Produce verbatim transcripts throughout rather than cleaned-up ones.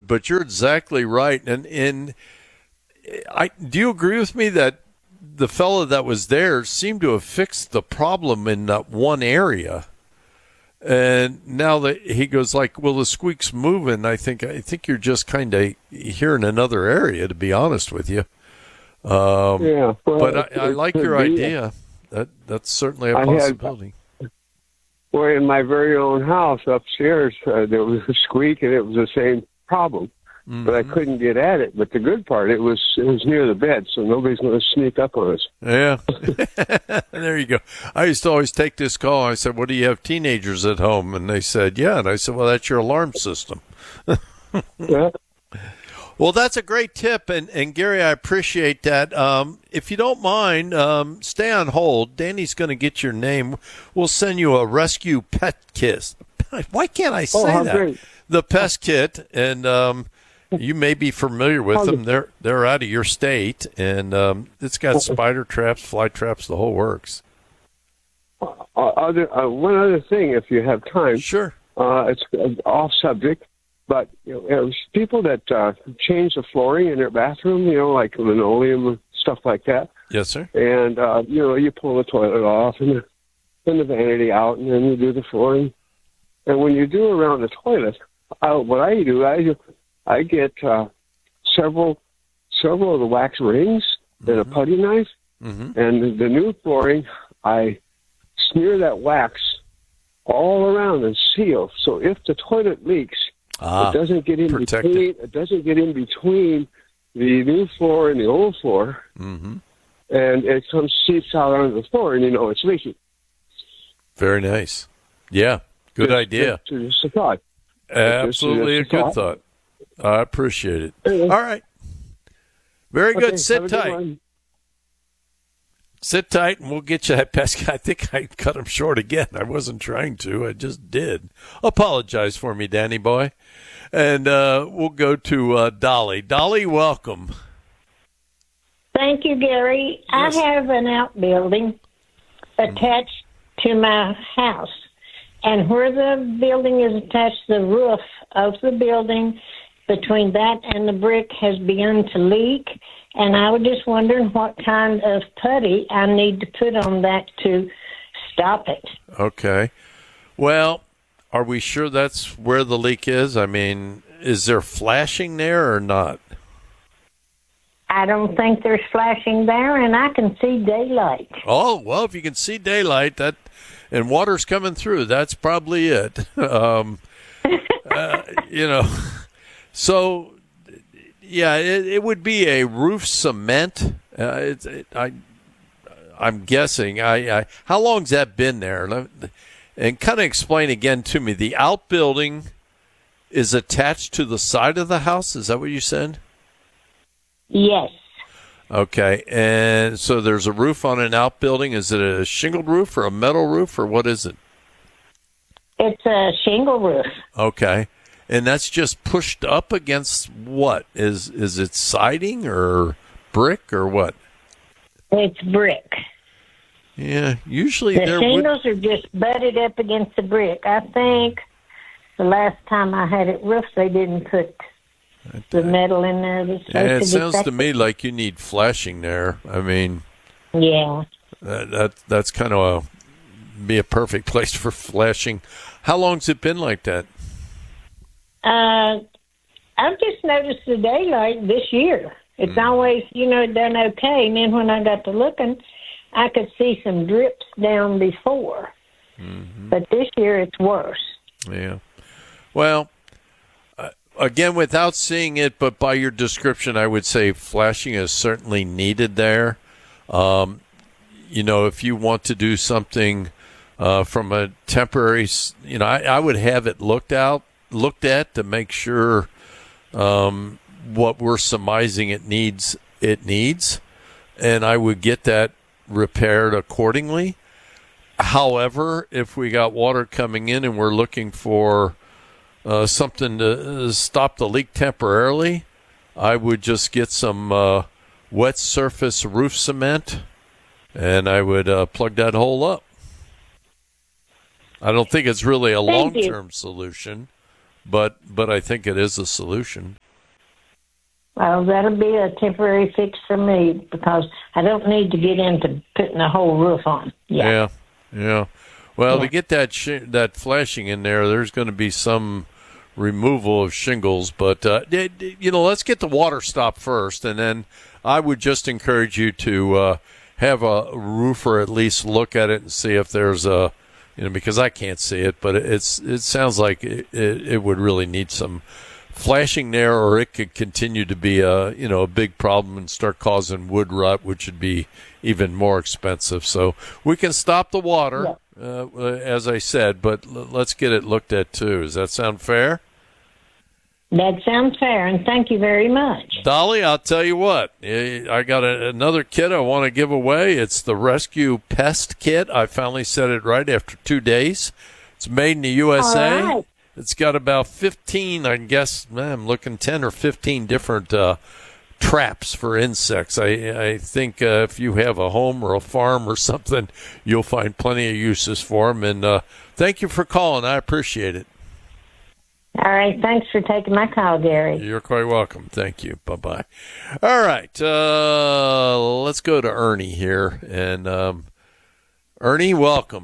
but you're exactly right. And and I do you agree with me that the fellow that was there seemed to have fixed the problem in that one area? And now that he goes like, well, the squeak's moving. I think I think you're just kind of here in another area, to be honest with you. Um, yeah, well, but I, I like your be. idea. That that's certainly a I possibility. Had, well, in my very own house upstairs, uh, there was a squeak, and it was the same problem. Mm-hmm. But I couldn't get at it. But the good part, it was it was near the bed, so nobody's going to sneak up on us. Yeah. There you go. I used to always take this call. I said, well, do you have teenagers at home? And they said, yeah. And I said, well, that's your alarm system. Yeah. Well, that's a great tip. And, and Gary, I appreciate that. Um, if you don't mind, um, stay on hold. Danny's going to get your name. We'll send you a rescue pet kit. Why can't I say oh, that? Great. The pest kit. And, um, you may be familiar with them. They're they're out of your state, and um, it's got spider traps, fly traps, the whole works. Uh, other, uh, one other thing, if you have time. Sure. Uh, it's uh, off subject, but you know, there's people that uh, change the flooring in their bathroom, you know, like linoleum and stuff like that. Yes, sir. And, uh, you know, you pull the toilet off and the, and the vanity out, and then you do the flooring. And when you do around the toilet, I, what I do, I do, I get uh, several several of the wax rings and mm-hmm. a putty knife, mm-hmm. and the, the new flooring, I smear that wax all around and seal. So if the toilet leaks, ah, it doesn't get in protected. between. It doesn't get in between the new floor and the old floor, mm-hmm. and it comes seeps out onto the floor, and you know it's leaking. Very nice. Yeah, good just, idea. Just, just a thought. Absolutely just, just a good thought. thought. I appreciate it. All right. Very okay, good. Sit tight. Good Sit tight, and we'll get you that pest. I think I cut him short again. I wasn't trying to. I just did. Apologize for me, Danny boy. And uh, we'll go to uh, Dolly. Dolly, welcome. Thank you, Gary. Yes. I have an outbuilding attached to my house. And where the building is attached, the roof of the building, between that and the brick has begun to leak, and I was just wondering what kind of putty I need to put on that to stop it. Okay. Well, are we sure that's where the leak is? I mean, is there flashing there or not? I don't think there's flashing there, and I can see daylight. Oh, well, if you can see daylight, that and water's coming through, that's probably it. um, uh, you know... So, yeah, it, it would be a roof cement. Uh, it's, it, I, I'm guessing. I, I how long's that been there? And kind of explain again to me. The outbuilding is attached to the side of the house. Is that what you said? Yes. Okay, and so there's a roof on an outbuilding. Is it a shingled roof or a metal roof, or what is it? It's a shingle roof. Okay. And that's just pushed up against what? Is is it siding or brick or what? It's brick. Yeah, usually the there shingles would... are just butted up against the brick. I think the last time I had it roofed, they didn't put the metal in there. Yeah, it sounds to me like you need flashing there. I mean, yeah, that, that that's kind of a, be a perfect place for flashing. How long's it been like that? Uh, I've just noticed the daylight this year. It's mm. always, you know, done okay. And then when I got to looking, I could see some drips down before. Mm-hmm. But this year it's worse. Yeah. Well, uh, again, without seeing it, but by your description, I would say flashing is certainly needed there. Um, you know, if you want to do something uh, from a temporary, you know, I, I would have it looked out. looked at to make sure um, what we're surmising it needs, it needs, and I would get that repaired accordingly. However, if we got water coming in and we're looking for uh, something to stop the leak temporarily, I would just get some uh, wet surface roof cement, and I would uh, plug that hole up. I don't think it's really a long-term solution. but but I think it is a solution. Well, that'll be a temporary fix for me because I don't need to get into putting a whole roof on. Yeah. Yeah. yeah. Well, Yeah. to get that sh- that flashing in there, there's going to be some removal of shingles, but uh, d- d- you know, let's get the water stopped first, and then I would just encourage you to uh, have a roofer at least look at it and see if there's a, you know, because I can't see it, but it's it sounds like it, it, it would really need some flashing there, or it could continue to be a you know a big problem and start causing wood rot, which would be even more expensive. So we can stop the water, uh, as I said, but l- let's get it looked at too. Does that sound fair? That sounds fair, and thank you very much. Dolly, I'll tell you what, eh, I got a, another kit I want to give away. It's the Rescue Pest Kit. I finally said it right after two days. It's made in the U S A. All right. It's got about fifteen, I guess, man, I'm looking ten or fifteen different uh, traps for insects. I, I think uh, if you have a home or a farm or something, you'll find plenty of uses for them. And uh, thank you for calling. I appreciate it. All right. Thanks for taking my call, Gary. You're quite welcome. Thank you. Bye-bye. All right. Uh, let's go to Ernie here. And um, Ernie, welcome.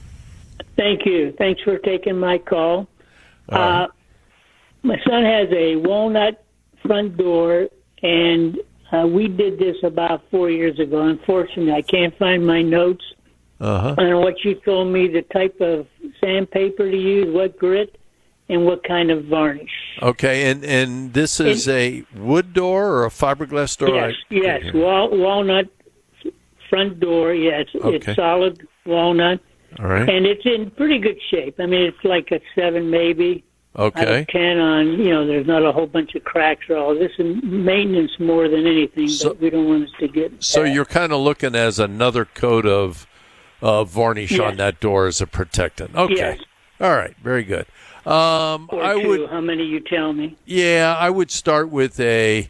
Thank you. Thanks for taking my call. All right. Uh, my son has a walnut front door, and uh, we did this about four years ago. Unfortunately, I can't find my notes Uh-huh. on what you told me, the type of sandpaper to use, what grit, and what kind of varnish. Okay, and, and this is a wood door or a fiberglass door? Yes, I- yes, wal- walnut front door, yes. Okay. It's solid walnut, All right. and it's in pretty good shape. I mean, it's like a seven maybe. Out Okay. of ten on, you know, there's not a whole bunch of cracks or all this, and maintenance more than anything, So- but we don't want us to get So bad. you're kind of looking as another coat of uh, varnish Yes. on that door as a protectant. Okay. Yes. All right. Very good. Um, or I two, would, how many you tell me? yeah, I would start with a.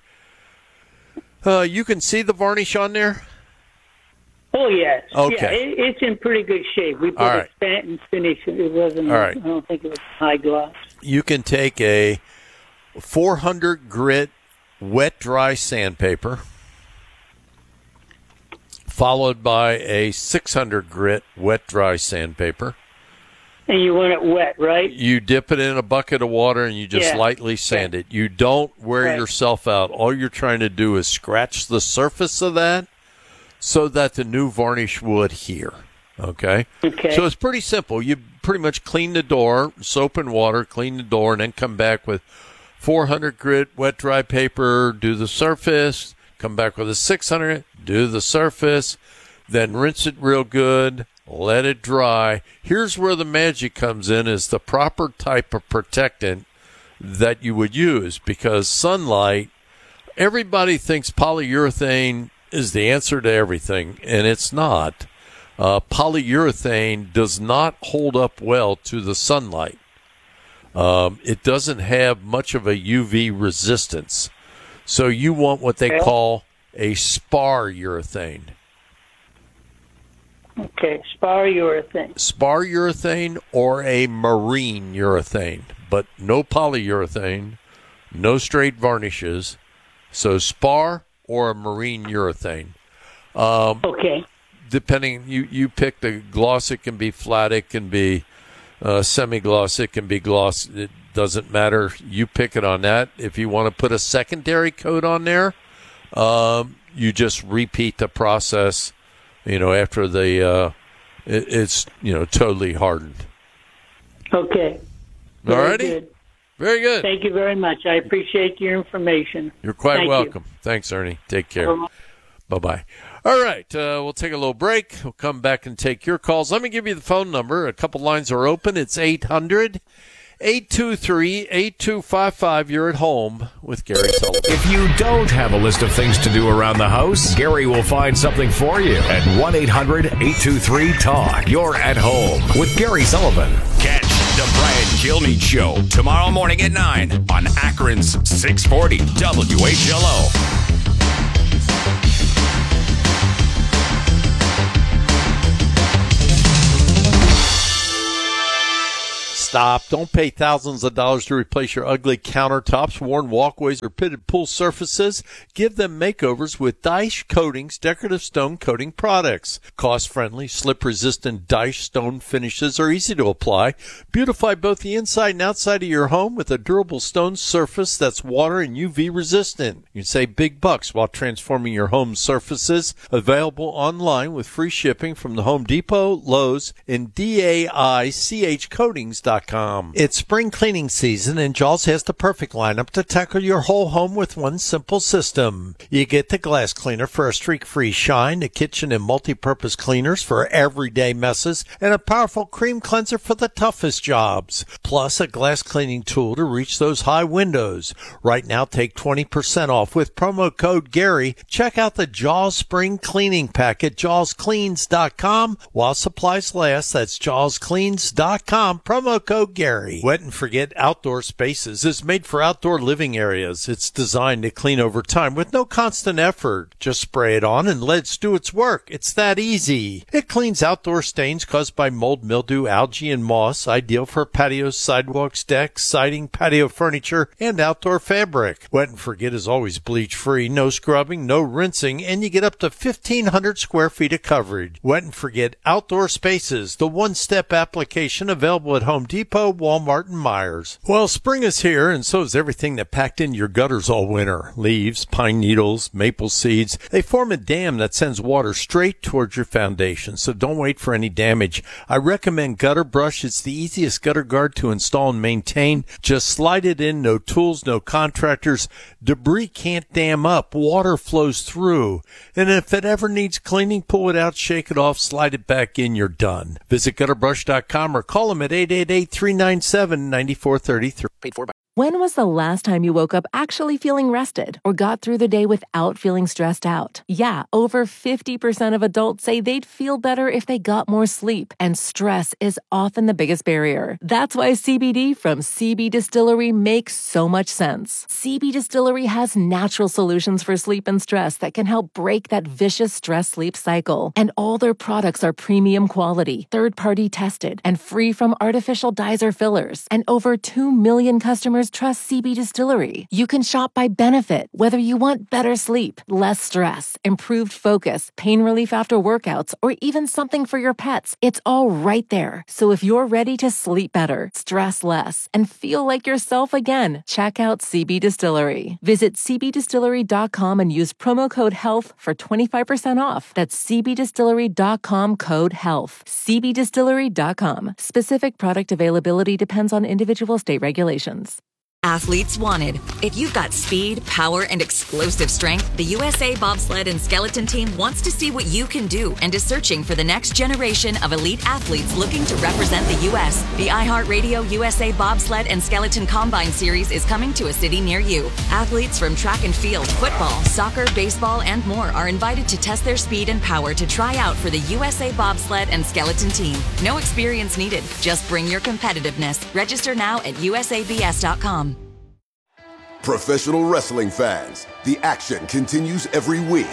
Uh, you can see the varnish on there. Oh, yes. Okay. Yeah, it, it's in pretty good shape. We put All a right. satin finish. It wasn't, All right. I don't think it was high gloss. You can take a four hundred grit wet dry sandpaper, followed by a six hundred grit wet dry sandpaper. And you want it wet, right? You dip it in a bucket of water and you just Yeah. lightly sand it. You don't wear Right. yourself out. All you're trying to do is scratch the surface of that so that the new varnish would adhere. Okay? Okay. So it's pretty simple. You pretty much clean the door, soap and water, clean the door, and then come back with four hundred grit wet dry paper, do the surface, come back with a six hundred, do the surface, then rinse it real good, let it dry. Here's where the magic comes in, is the proper type of protectant that you would use, because sunlight, everybody thinks polyurethane is the answer to everything, and it's not. Uh, polyurethane does not hold up well to the sunlight. Um, it doesn't have much of a U V resistance. So you want what they call a spar urethane. Okay, spar urethane. Spar urethane or a marine urethane, but no polyurethane, no straight varnishes. So spar or a marine urethane. Um, Okay. depending, you, you pick the gloss. It can be flat, it can be uh, semi-gloss, it can be gloss. It doesn't matter. You pick it on that. If you want to put a secondary coat on there, um, you just repeat the process. You know, after the uh, it, it's you know totally hardened. Okay. Very Alrighty, good. very good. Thank you very much. I appreciate your information. You're quite Thank you. welcome. Thanks, Ernie. Take care. Bye-bye. Bye-bye. All right, uh, we'll take a little break. We'll come back and take your calls. Let me give you the phone number. A couple lines are open. It's eight hundred, eight two three, eight two five five. You're at home with Gary Sullivan. If you don't have a list of things to do around the house, Gary will find something for you at one eight hundred, eight two three, talk. You're at home with Gary Sullivan. Catch the Brian Kilmeade Show tomorrow morning at nine on Akron's six forty W H L O. Stop. Don't pay thousands of dollars to replace your ugly countertops, worn walkways, or pitted pool surfaces. Give them makeovers with Dyche Coatings decorative stone coating products. Cost-friendly, slip-resistant Dyche stone finishes are easy to apply. Beautify both the inside and outside of your home with a durable stone surface that's water and U V resistant. You can save big bucks while transforming your home surfaces. Available online with free shipping from the Home Depot, Lowe's, and D A I C H coatings dot com. It's spring cleaning season, and Jaws has the perfect lineup to tackle your whole home with one simple system. You get the glass cleaner for a streak-free shine, the kitchen and multi-purpose cleaners for everyday messes, and a powerful cream cleanser for the toughest jobs. Plus, a glass cleaning tool to reach those high windows. Right now, take twenty percent off with promo code Gary. Check out the Jaws Spring Cleaning Pack at jaws cleans dot com while supplies last. That's jaws cleans dot com, promo code Gary. Wet and Forget Outdoor Spaces is made for outdoor living areas. It's designed to clean over time with no constant effort. Just spray it on and let it do its work. It's that easy. It cleans outdoor stains caused by mold, mildew, algae, and moss, ideal for patios, sidewalks, decks, siding, patio furniture, and outdoor fabric. Wet and Forget is always bleach-free, no scrubbing, no rinsing, and you get up to fifteen hundred square feet of coverage. Wet and Forget Outdoor Spaces, the one-step application available at Home Depot, Walmart, and Myers. Well, spring is here, and so is everything that packed into your gutters all winter. Leaves, pine needles, maple seeds. They form a dam that sends water straight towards your foundation, so don't wait for any damage. I recommend Gutter Brush. It's the easiest gutter guard to install and maintain. Just slide it in, no tools, no contractors. Debris can't dam up. Water flows through. And if it ever needs cleaning, pull it out, shake it off, slide it back in, you're done. Visit gutter brush dot com or call them at eight eight eight, three nine seven, nine four three three. Paid for by When was the last time you woke up actually feeling rested or got through the day without feeling stressed out? Yeah, over fifty percent of adults say they'd feel better if they got more sleep, and stress is often the biggest barrier. That's why C B D from C B Distillery makes so much sense. C B Distillery has natural solutions for sleep and stress that can help break that vicious stress-sleep cycle. And all their products are premium quality, third-party tested, and free from artificial dyes or fillers. And over two million customers trust C B Distillery. You can shop by benefit, whether you want better sleep, less stress, improved focus, pain relief after workouts, or even something for your pets. It's all right there. So if you're ready to sleep better, stress less, and feel like yourself again, check out C B Distillery. Visit c b distillery dot com and use promo code HEALTH for twenty-five percent off. That's c b distillery dot com, code HEALTH. c b distillery dot com. Specific product availability depends on individual state regulations. Athletes wanted. If you've got speed, power, and explosive strength, the U S A Bobsled and Skeleton Team wants to see what you can do and is searching for the next generation of elite athletes looking to represent the U S The iHeartRadio U S A Bobsled and Skeleton Combine Series is coming to a city near you. Athletes from track and field, football, soccer, baseball, and more are invited to test their speed and power to try out for the U S A Bobsled and Skeleton Team. No experience needed. Just bring your competitiveness. Register now at U S A B S dot com. Professional wrestling fans, the action continues every week.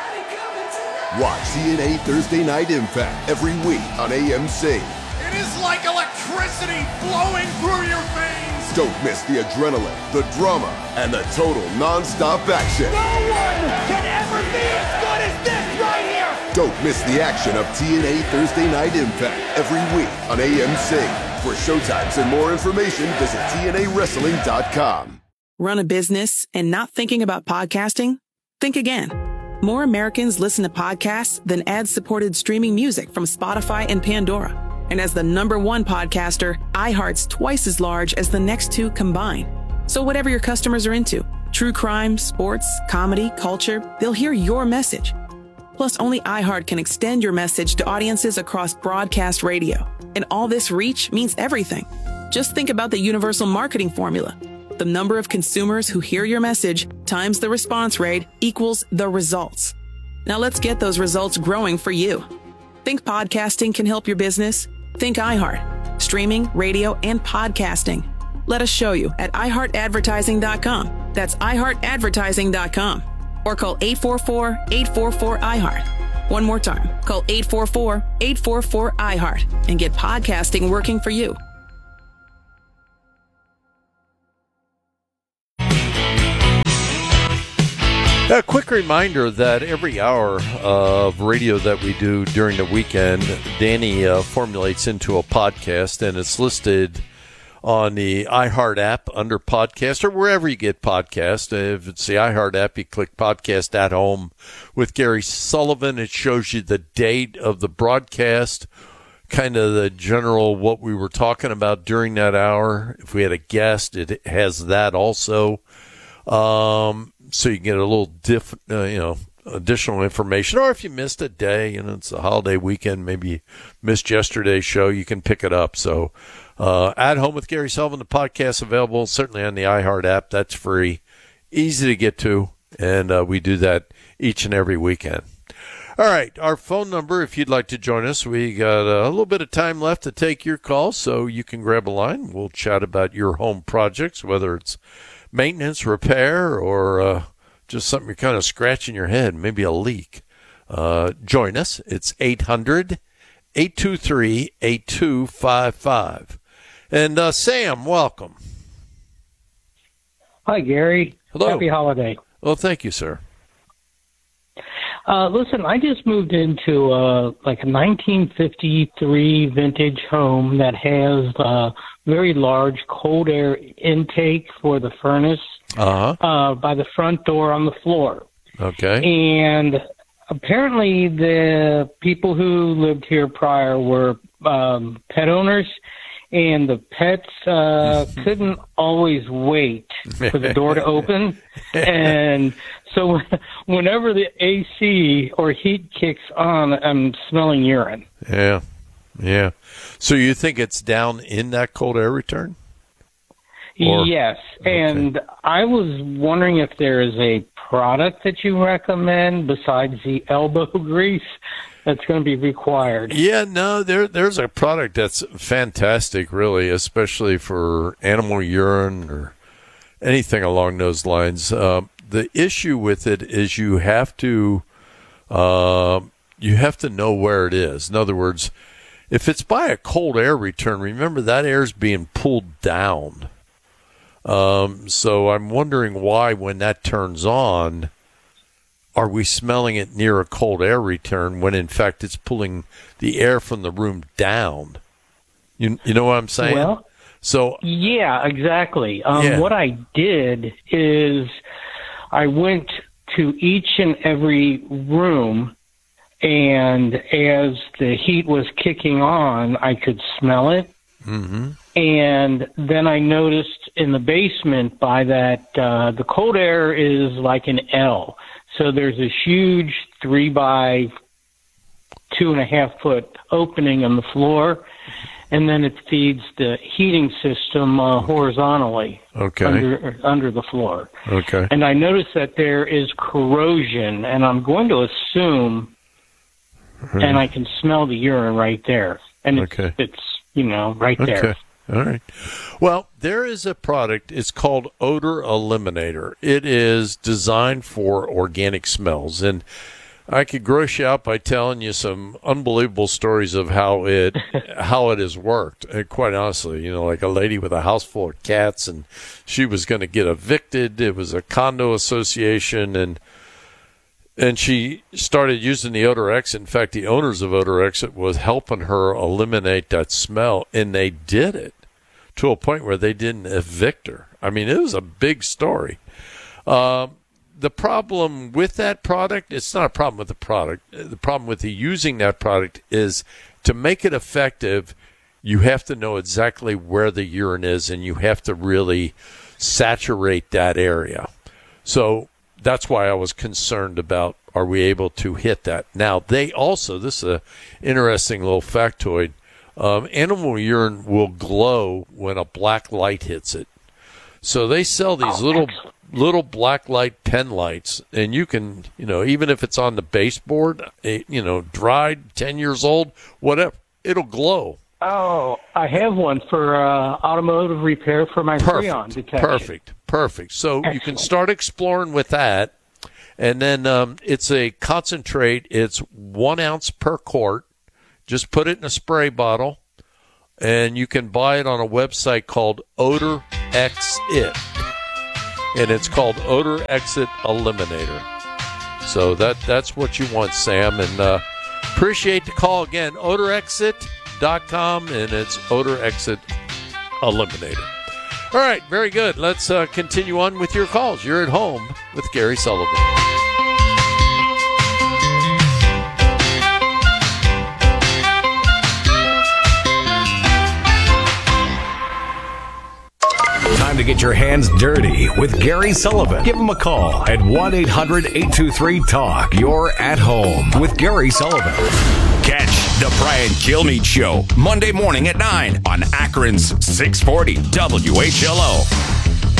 Watch T N A Thursday Night Impact every week on A M C. It is like electricity flowing through your veins. Don't miss the adrenaline, the drama, and the total non-stop action. No one can ever be as good as this right here. Don't miss the action of T N A Thursday Night Impact every week on A M C. For showtimes and more information, visit T N A wrestling dot com. Run a business and not thinking about podcasting? Think again. More Americans listen to podcasts than ad-supported streaming music from Spotify and Pandora. And as the number one podcaster, iHeart's twice as large as the next two combined. So whatever your customers are into, true crime, sports, comedy, culture, they'll hear your message. Plus, only iHeart can extend your message to audiences across broadcast radio. And all this reach means everything. Just think about the universal marketing formula. The number of consumers who hear your message times the response rate equals the results. Now let's get those results growing for you. Think podcasting can help your business? Think iHeart. Streaming, radio, and podcasting. Let us show you at i heart advertising dot com. That's i heart advertising dot com. Or call eight four four, eight four four, I heart. One more time. Call eight four four, eight four four, I heart and get podcasting working for you. A quick reminder that every hour of radio that we do during the weekend, Danny uh, formulates into a podcast, and it's listed on the iHeart app under podcast or wherever you get podcasts. If it's the iHeart app, you click Podcast at Home with Gary Sullivan. It shows you the date of the broadcast, kind of the general what we were talking about during that hour. If we had a guest, it has that also. Um, so you can get a little diff, uh, you know, additional information. Or if you missed a day, you know, it's a holiday weekend, maybe you missed yesterday's show, you can pick it up. So, uh, At Home with Gary Sullivan, the podcast available certainly on the iHeart app. That's free, easy to get to, and uh, we do that each and every weekend. All right, our phone number, if you'd like to join us, we got a little bit of time left to take your call, so you can grab a line. We'll chat about your home projects, whether it's maintenance, repair, or uh, just something you're kind of scratching your head, maybe a leak. Uh, join us. It's eight hundred, eight two three, eight two five five. And uh, Sam, welcome. Hi, Gary. Hello. Happy holiday. Well, thank you, sir. Uh, listen, I just moved into uh, like a nineteen fifty-three vintage home that has uh, very large cold air intake for the furnace uh-huh. uh, by the front door on the floor. Okay. And apparently the people who lived here prior were um, pet owners, and the pets uh, couldn't always wait for the door to open. And so whenever the A C or heat kicks on, I'm smelling urine. Yeah, yeah. So you think it's down in that cold air return? Or, yes, okay. And I was wondering if there is a product that you recommend besides the elbow grease that's going to be required. Yeah, no, there there's a product that's fantastic, really, especially for animal urine or anything along those lines. Uh, the issue with it is you have to uh, you have to know where it is. In other words, if it's by a cold air return, remember that air is being pulled down. Um, so I'm wondering why, when that turns on, are we smelling it near a cold air return when in fact it's pulling the air from the room down? You you know what I'm saying? Well, so yeah, exactly. Um, yeah. What I did is I went to each and every room, and as the heat was kicking on, I could smell it. Mm-hmm. And then I noticed in the basement by that, uh, the cold air is like an L. So there's a huge three by two and a half foot opening on the floor, and then it feeds the heating system uh, horizontally okay. under under the floor. Okay. And I noticed that there is corrosion, and I'm going to assume, Hmm. and I can smell the urine right there, and it's, Okay. it's you know right there. Okay. All right. Well, there is a product. It's called Odor Eliminator. It is designed for organic smells. And I could gross you out by telling you some unbelievable stories of how it how it has worked. And quite honestly, you know, like a lady with a house full of cats, and she was going to get evicted. It was a condo association, and and she started using the Odor Exit. In fact, the owners of Odor Exit was helping her eliminate that smell, and they did it to a point where they didn't evict her. I mean, it was a big story. Um, the problem with that product, it's not a problem with the product. The problem with the using that product is to make it effective, you have to know exactly where the urine is, and you have to really saturate that area. So that's why I was concerned about, are we able to hit that? Now, they also, this is an interesting little factoid, um, animal urine will glow when a black light hits it. So they sell these Oh, little excellent. little black light pen lights, and you can, you know, even if it's on the baseboard, eh, you know, dried, ten years old, whatever, it'll glow. Oh, I have one for uh, automotive repair for my Freon detection. Perfect, perfect. So Excellent. you can start exploring with that, and then um, it's a concentrate. It's one ounce per quart. Just put it in a spray bottle, and you can buy it on a website called Odor Exit, and it's called Odor Exit Eliminator. So that that's what you want, Sam. And uh, appreciate the call again. odor exit dot com, and it's Odor Exit Eliminator. All right, very good. Let's uh, continue on with your calls. You're at home with Gary Sullivan. Time to get your hands dirty with Gary Sullivan. Give him a call at one eight hundred eight two three talk. You're at home with Gary Sullivan. Catch the Brian Kilmeade Show Monday morning at nine on Akron's six forty W H L O.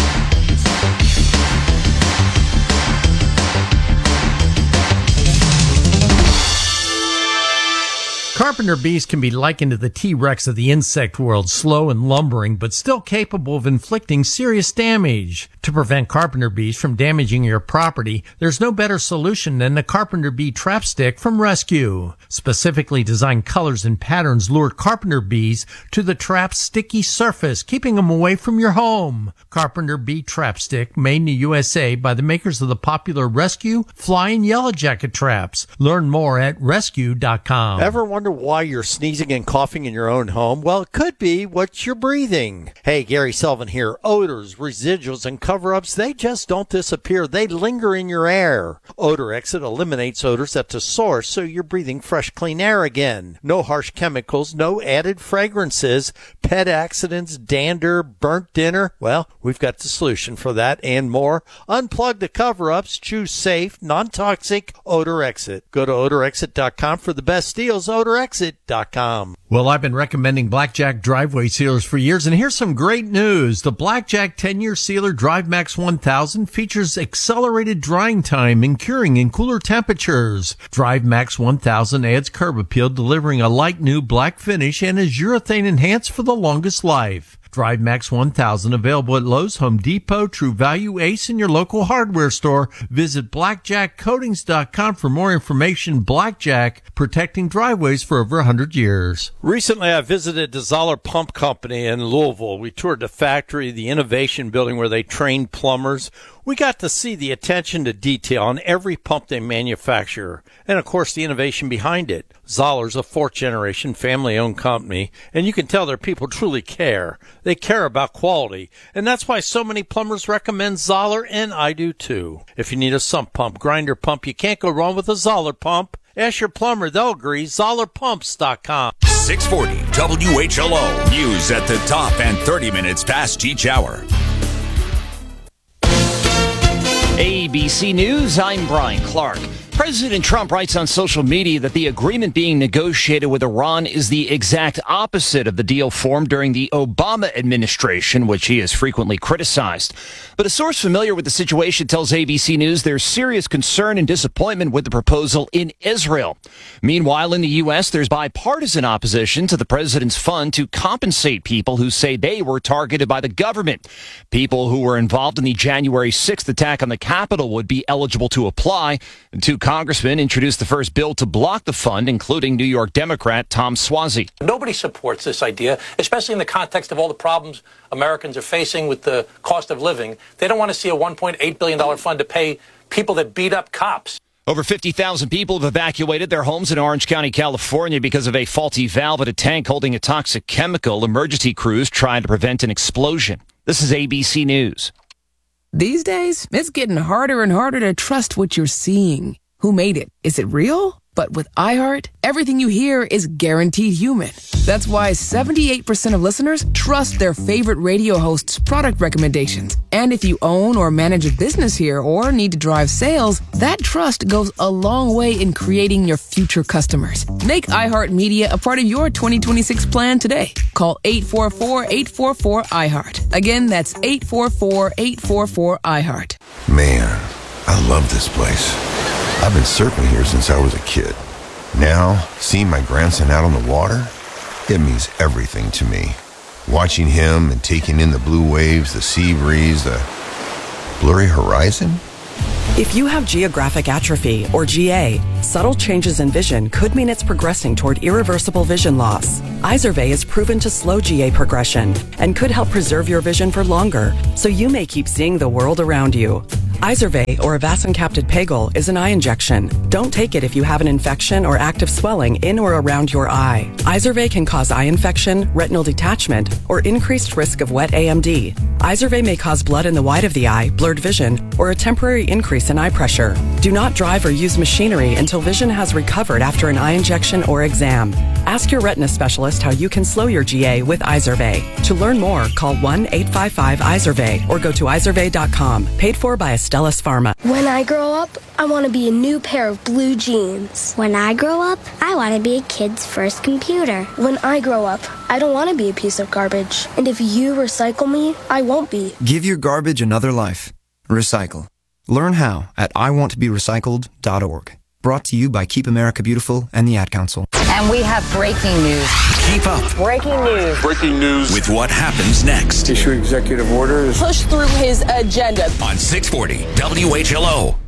Carpenter bees can be likened to the T-Rex of the insect world, slow and lumbering, but still capable of inflicting serious damage. To prevent carpenter bees from damaging your property, there's no better solution than the Carpenter Bee Trap Stick from Rescue. Specifically designed colors and patterns lure carpenter bees to the trap's sticky surface, keeping them away from your home. Carpenter Bee Trap Stick, made in the U S A by the makers of the popular Rescue Fly and Yellow Jacket traps. Learn more at rescue dot com. Ever wonder why you're sneezing and coughing in your own home? Well, it could be what you're breathing. Hey, Gary Sullivan here. Odors, residuals, and cover-ups, they just don't disappear. They linger in your air. Odor Exit eliminates odors at the source, so you're breathing fresh, clean air again. No harsh chemicals, no added fragrances, pet accidents, dander, burnt dinner. Well, we've got the solution for that and more. Unplug the cover-ups. Choose safe, non-toxic Odor Exit. Go to odor exit dot com for the best deals. odor exit dot com. Well, I've been recommending Blackjack driveway sealers for years, and here's some great news. The Blackjack ten-year sealer DriveMax one thousand features accelerated drying time and curing in cooler temperatures. DriveMax one thousand adds curb appeal, delivering a light new black finish, and is urethane enhanced for the longest life. DriveMax one thousand available at Lowe's, Home Depot, True Value, Ace, and your local hardware store. Visit blackjack coatings dot com for more information. Blackjack, protecting driveways for over one hundred years. Recently, I visited the Zoller Pump Company in Louisville. We toured the factory, the innovation building where they train plumbers. We got to see the attention to detail on every pump they manufacture, and of course the innovation behind it. Zoller's a fourth-generation family-owned company, and you can tell their people truly care. They care about quality, and that's why so many plumbers recommend Zoller, and I do too. If you need a sump pump, grinder pump, you can't go wrong with a Zoller pump. Ask your plumber, they'll agree. Zoller Pumps dot com. six forty W H L O. News at the top and thirty minutes past each hour. A B C News, I'm Brian Clark. President Trump writes on social media that the agreement being negotiated with Iran is the exact opposite of the deal formed during the Obama administration, which he has frequently criticized. But a source familiar with the situation tells A B C News there's serious concern and disappointment with the proposal in Israel. Meanwhile, in the U S, there's bipartisan opposition to the president's fund to compensate people who say they were targeted by the government. People who were involved in the January sixth attack on the Capitol would be eligible to apply. And two congressmen introduced the first bill to block the fund, including New York Democrat Tom Suozzi. Nobody supports this idea, especially in the context of all the problems Americans are facing with the cost of living. They don't want to see a one point eight billion dollars fund to pay people that beat up cops. Over fifty thousand people have evacuated their homes in Orange County, California because of a faulty valve at a tank holding a toxic chemical. Emergency crews trying to prevent an explosion. This is A B C News. These days, it's getting harder and harder to trust what you're seeing. Who made it? Is it real? But with iHeart, everything you hear is guaranteed human. That's why seventy-eight percent of listeners trust their favorite radio host's product recommendations. And if you own or manage a business here or need to drive sales, that trust goes a long way in creating your future customers. Make iHeartMedia a part of your twenty twenty-six plan today. Call eight four four, eight four four, iHeart. Again, that's eight four four, eight four four, iHeart. Man, I love this place. I've been surfing here since I was a kid. Now, seeing my grandson out on the water, it means everything to me. Watching him and taking in the blue waves, the sea breeze, the blurry horizon. If you have geographic atrophy, or G A, subtle changes in vision could mean it's progressing toward irreversible vision loss. Izervay is proven to slow G A progression and could help preserve your vision for longer, so you may keep seeing the world around you. Izervay, or avacincaptad pegol, is an eye injection. Don't take it if you have an infection or active swelling in or around your eye. Izervay can cause eye infection, retinal detachment, or increased risk of wet A M D. Izervay may cause blood in the white of the eye, blurred vision, or a temporary increase in eye pressure. Do not drive or use machinery until vision has recovered after an eye injection or exam. Ask your retina specialist how you can slow your G A with Izervay. To learn more, call one eight five five Izervay or go to izervay dot com. Paid for by Astellas Pharma. When I grow up, I want to be a new pair of blue jeans. When I grow up, I want to be a kid's first computer. When I grow up, I don't want to be a piece of garbage. And if you recycle me, I won't be. Give your garbage another life. Recycle. Learn how at I want to be recycled dot org. Brought to you by Keep America Beautiful and the Ad Council. And we have breaking news. Keep up. Breaking news. Breaking news with what happens next. Issue executive orders. Push through his agenda. On six forty W H L O.